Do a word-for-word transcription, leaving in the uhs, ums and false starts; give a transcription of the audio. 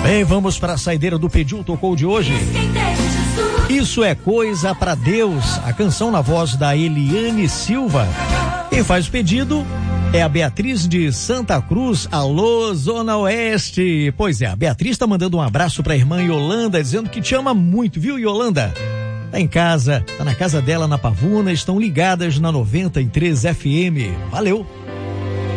Bem, vamos para a saideira do Pediu, Tocou de hoje. Isso é Coisa pra Deus, a canção na voz da Eliane Silva. Quem faz o pedido é a Beatriz de Santa Cruz. Alô, Zona Oeste. Pois é, a Beatriz tá mandando um abraço pra irmã Yolanda, dizendo que te ama muito, viu, Yolanda? Tá em casa, tá na casa dela na Pavuna, estão ligadas na noventa e três F M. Valeu!